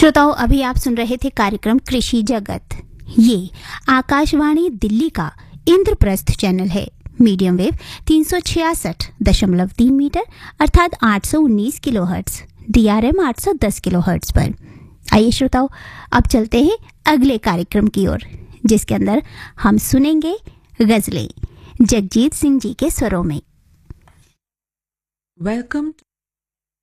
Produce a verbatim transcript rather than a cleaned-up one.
श्रोताओं, अभी आप सुन रहे थे कार्यक्रम कृषि जगत। ये आकाशवाणी दिल्ली का इंद्रप्रस्थ चैनल है। मीडियम वेव तीन सौ छियासठ दशमलव तीन मीटर अर्थात आठ सौ उन्नीस किलो हर्ट्स, डीआरएम आठ सौ दस किलो हर्ट्स पर। आइए श्रोताओं, अब चलते हैं अगले कार्यक्रम की ओर, जिसके अंदर हम सुनेंगे गजलें जगजीत सिंह जी के स्वरों में। वेलकम